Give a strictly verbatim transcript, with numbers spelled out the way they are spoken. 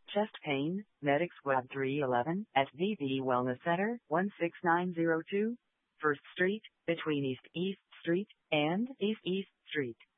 Chest pain, Medics Web three eleven, at V V Wellness Center, one six nine zero two, First Street, between East East Street and East East Street.